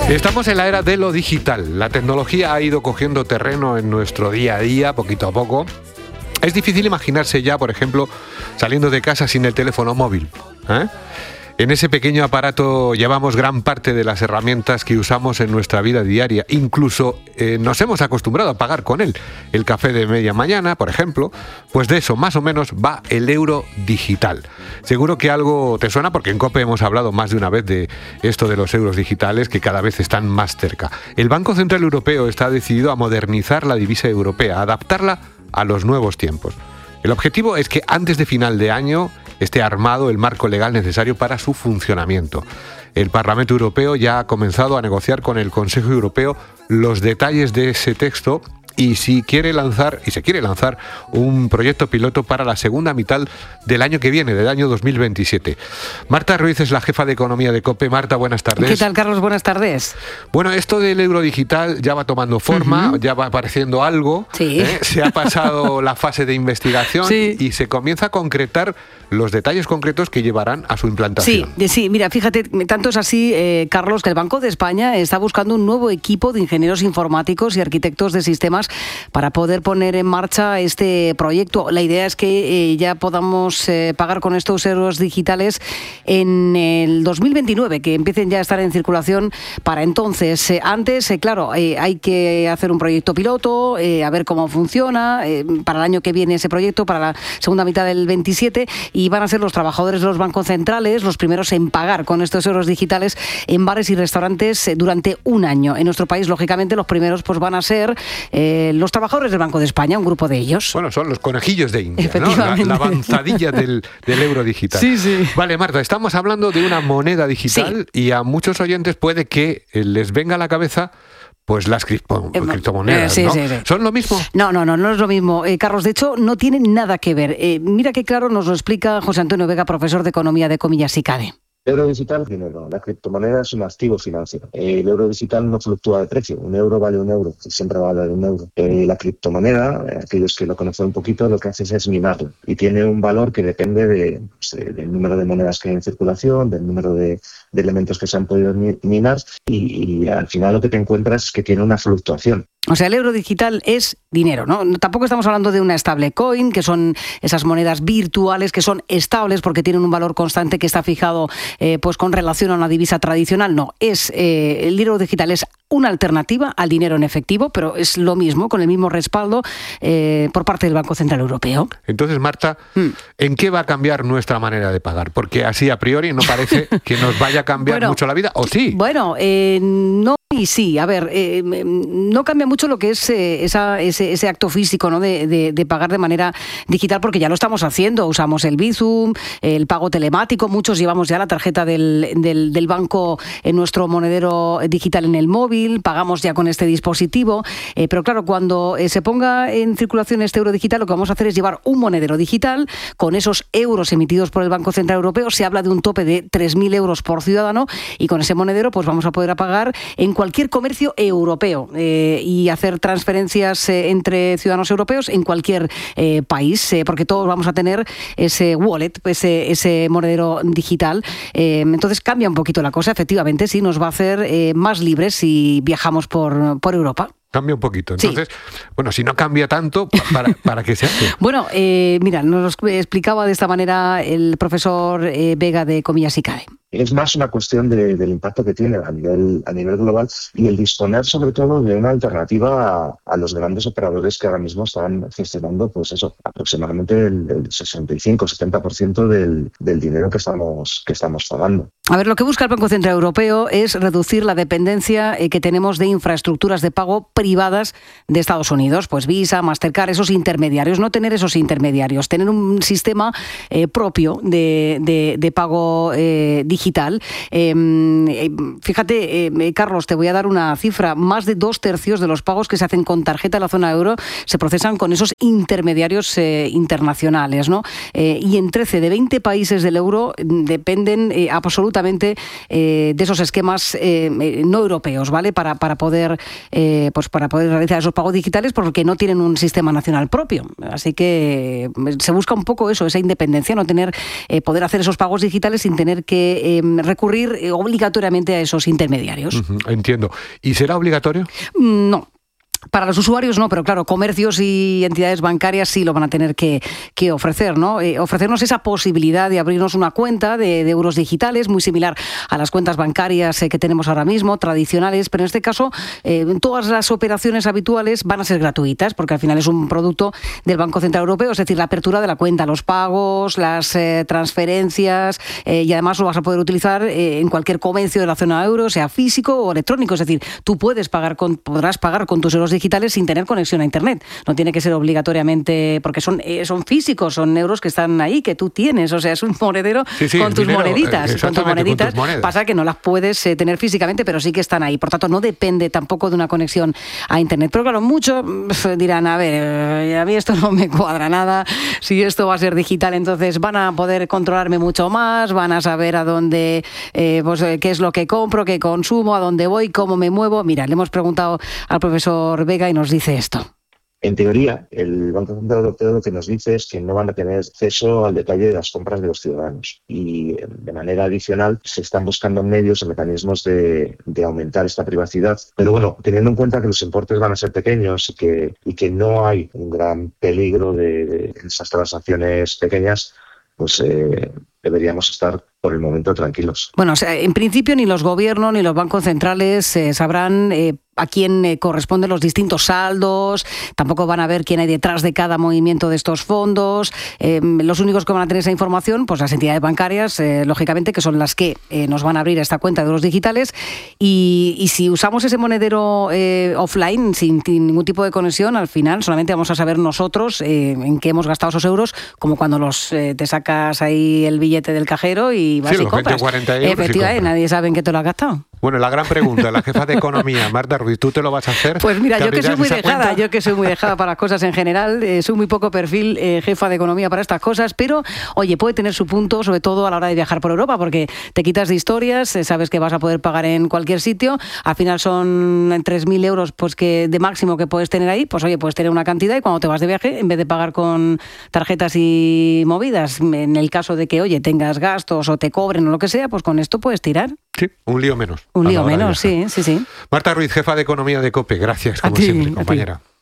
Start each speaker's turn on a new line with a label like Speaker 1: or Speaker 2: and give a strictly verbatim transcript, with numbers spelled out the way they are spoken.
Speaker 1: Estamos en la era de lo digital. La tecnología ha ido cogiendo terreno en nuestro día a día, poquito a poco. Es difícil imaginarse ya, por ejemplo, saliendo de casa sin el teléfono móvil, ¿eh? En ese pequeño aparato llevamos gran parte de las herramientas que usamos en nuestra vida diaria. Incluso eh, nos hemos acostumbrado a pagar con él. El café de media mañana, por ejemplo, pues de eso más o menos va el euro digital. Seguro que algo te suena porque en COPE hemos hablado más de una vez de esto de los euros digitales que cada vez están más cerca. El Banco Central Europeo está decidido a modernizar la divisa europea, a adaptarla a los nuevos tiempos. El objetivo es que antes de final de año esté armado el marco legal necesario para su funcionamiento. El Parlamento Europeo ya ha comenzado a negociar con el Consejo Europeo los detalles de ese texto y si quiere lanzar y se quiere lanzar un proyecto piloto para la segunda mitad del año que viene, del año dos mil veintisiete. Marta Ruiz es la jefa de economía de COPE. Marta, buenas tardes.
Speaker 2: ¿Qué tal, Carlos? Buenas tardes.
Speaker 1: Bueno, esto del euro digital ya va tomando forma, uh-huh. ya va apareciendo algo.
Speaker 2: Sí.
Speaker 1: ¿eh? Se ha pasado la fase de investigación
Speaker 2: sí.
Speaker 1: y se comienza a concretar los detalles concretos que llevarán a su implantación.
Speaker 2: Sí, sí, mira, fíjate, tanto es así, eh, Carlos, que el Banco de España está buscando un nuevo equipo de ingenieros informáticos y arquitectos de sistemas para poder poner en marcha este proyecto. La idea es que eh, ya podamos eh, pagar con estos euros digitales en el dos mil veintinueve, que empiecen ya a estar en circulación para entonces. Eh, antes, eh, claro, eh, hay que hacer un proyecto piloto, eh, a ver cómo funciona, eh, para el año que viene ese proyecto, para la segunda mitad del veintisiete, y van a ser los trabajadores de los bancos centrales los primeros en pagar con estos euros digitales en bares y restaurantes eh, durante un año. En nuestro país, lógicamente, los primeros pues van a ser eh, los trabajadores del Banco de España, un grupo de ellos.
Speaker 1: Bueno, son los conejillos de India, ¿no? La, la avanzadilla del, del euro digital.
Speaker 2: Sí, sí.
Speaker 1: Vale, Marta, estamos hablando de una moneda digital sí. y a muchos oyentes puede que les venga a la cabeza pues las cripto, eh, criptomonedas,
Speaker 2: eh, sí,
Speaker 1: ¿no?
Speaker 2: Sí, sí.
Speaker 1: ¿Son lo mismo?
Speaker 2: No, no, no, no es lo mismo, eh, Carlos. De hecho, no tienen nada que ver. Eh, mira qué claro nos lo explica José Antonio Vega, profesor de Economía de Comillas y CADE.
Speaker 3: El euro digital es dinero, la criptomoneda es un activo financiero. El euro digital no fluctúa de precio, un euro vale un euro, siempre va a valer un euro. Eh, la criptomoneda, aquellos que lo conocen un poquito, lo que hace es minarlo y tiene un valor que depende de, pues, del número de monedas que hay en circulación, del número de, de elementos que se han podido minar y, y al final lo que te encuentras es que tiene una fluctuación.
Speaker 2: O sea, el euro digital es dinero, ¿no? Tampoco estamos hablando de una stablecoin, que son esas monedas virtuales que son estables porque tienen un valor constante que está fijado eh, pues con relación a una divisa tradicional. No, es eh, el dinero digital es una alternativa al dinero en efectivo, pero es lo mismo, con el mismo respaldo eh, por parte del Banco Central Europeo.
Speaker 1: Entonces, Marta, hmm. ¿en qué va a cambiar nuestra manera de pagar? Porque así a priori no parece que nos vaya a cambiar
Speaker 2: bueno,
Speaker 1: mucho la vida, ¿o sí?
Speaker 2: Bueno, eh, no y sí. A ver, eh, no cambia mucho lo que es eh, esa, ese, ese acto físico, ¿no? de, de, de pagar de manera digital, porque ya lo estamos haciendo. Usamos el Bizum, el pago telemático, muchos llevamos ya la tarjeta del, del, del banco en nuestro monedero digital en el móvil, pagamos ya con este dispositivo, eh, pero claro, cuando eh, se ponga en circulación este euro digital, lo que vamos a hacer es llevar un monedero digital con esos euros emitidos por el Banco Central Europeo. Se habla de un tope de tres mil euros por ciudadano y con ese monedero pues vamos a poder pagar en cualquier comercio europeo eh, y hacer transferencias eh, entre ciudadanos europeos en cualquier eh, país, eh, porque todos vamos a tener ese wallet, ese, ese monedero digital. Eh, entonces cambia un poquito la cosa, efectivamente, sí, nos va a hacer eh, más libres si viajamos por, por Europa.
Speaker 1: Cambia un poquito. Entonces, sí. bueno, si no cambia tanto, ¿para, para qué se hace?
Speaker 2: Bueno, eh, mira, nos explicaba de esta manera el profesor eh, Vega de Comillas y CADE.
Speaker 3: Es más una cuestión de, del impacto que tiene a nivel, a nivel global y el disponer sobre todo de una alternativa a, a los grandes operadores que ahora mismo están gestionando pues eso, aproximadamente el, el sesenta y cinco a setenta por ciento del, del dinero que estamos, que estamos pagando.
Speaker 2: A ver, lo que busca el Banco Central Europeo es reducir la dependencia eh, que tenemos de infraestructuras de pago privadas de Estados Unidos, pues Visa, Mastercard, esos intermediarios, no tener esos intermediarios, tener un sistema eh, propio de, de, de pago eh, digital. Digital. Eh, fíjate, eh, Carlos, te voy a dar una cifra. Más de dos tercios de los pagos que se hacen con tarjeta de la zona euro se procesan con esos intermediarios eh, internacionales, ¿no? Eh, y en trece de veinte países del euro dependen eh, absolutamente eh, de esos esquemas eh, no europeos, ¿vale? Para, para, poder, eh, pues para poder realizar esos pagos digitales porque no tienen un sistema nacional propio. Así que se busca un poco eso, esa independencia, no tener, eh, poder hacer esos pagos digitales sin tener que eh, recurrir eh, obligatoriamente a esos intermediarios.
Speaker 1: Uh-huh, entiendo. ¿Y será obligatorio?
Speaker 2: No. Para los usuarios no, pero claro, comercios y entidades bancarias sí lo van a tener que, que ofrecer, ¿no? Eh, ofrecernos esa posibilidad de abrirnos una cuenta de, de euros digitales, muy similar a las cuentas bancarias eh, que tenemos ahora mismo, tradicionales, pero en este caso eh, todas las operaciones habituales van a ser gratuitas, porque al final es un producto del Banco Central Europeo, es decir, la apertura de la cuenta, los pagos, las eh, transferencias, eh, y además lo vas a poder utilizar eh, en cualquier comercio de la zona euro, sea físico o electrónico, es decir, tú puedes pagar con, podrás pagar con tus euros digitales sin tener conexión a internet. No tiene que ser obligatoriamente, porque son, eh, son físicos, son euros que están ahí, que tú tienes, o sea, es un monedero
Speaker 1: sí, sí,
Speaker 2: con tus
Speaker 1: dinero,
Speaker 2: moneditas. Con tus moneditas.
Speaker 1: Con tus monedas.
Speaker 2: Pasa que no las puedes eh, tener físicamente, pero sí que están ahí. Por tanto, no depende tampoco de una conexión a internet. Pero claro, muchos dirán, a ver, eh, a mí esto no me cuadra nada. Si esto va a ser digital, entonces van a poder controlarme mucho más, van a saber a dónde, eh, pues, eh, qué es lo que compro, qué consumo, a dónde voy, cómo me muevo. Mira, le hemos preguntado al profesor Vega y nos dice esto.
Speaker 3: En teoría, el Banco Central Europeo lo que nos dice es que no van a tener acceso al detalle de las compras de los ciudadanos y, de manera adicional, se están buscando medios o mecanismos de, de aumentar esta privacidad. Pero bueno, teniendo en cuenta que los importes van a ser pequeños y que, y que no hay un gran peligro de, de esas transacciones pequeñas, pues eh, deberíamos estar por el momento tranquilos.
Speaker 2: Bueno, o sea, en principio ni los gobiernos ni los bancos centrales eh, sabrán eh, a quién eh, corresponden los distintos saldos, tampoco van a ver quién hay detrás de cada movimiento de estos fondos. Eh, los únicos que van a tener esa información, pues las entidades bancarias, eh, lógicamente, que son las que eh, nos van a abrir esta cuenta de euros digitales. Y, y si usamos ese monedero eh, offline, sin, sin ningún tipo de conexión, al final solamente vamos a saber nosotros eh, en qué hemos gastado esos euros, como cuando los eh, te sacas ahí el billete del cajero y vas
Speaker 1: sí,
Speaker 2: y compras.
Speaker 1: cuarenta euros
Speaker 2: Efectivamente, nadie sabe en qué te lo has gastado.
Speaker 1: Bueno, la gran pregunta, la jefa de Economía, Marta Ruiz, ¿tú te lo vas a hacer?
Speaker 2: Pues mira, yo que soy muy dejada,
Speaker 1: cuenta?
Speaker 2: yo que soy muy dejada para las cosas en general, eh, soy muy poco perfil eh, jefa de Economía para estas cosas, pero oye, puede tener su punto, sobre todo a la hora de viajar por Europa, porque te quitas de historias, eh, sabes que vas a poder pagar en cualquier sitio, al final son tres mil euros pues que de máximo que puedes tener ahí, pues oye, puedes tener una cantidad y cuando te vas de viaje, en vez de pagar con tarjetas y movidas, en el caso de que, oye, tengas gastos o te cobren o lo que sea, pues con esto puedes tirar.
Speaker 1: Sí, un lío menos.
Speaker 2: Un lío menos, sí, sí, sí.
Speaker 1: Marta Ruiz, jefa de Economía de COPE, gracias, como
Speaker 2: a ti,
Speaker 1: siempre, compañera.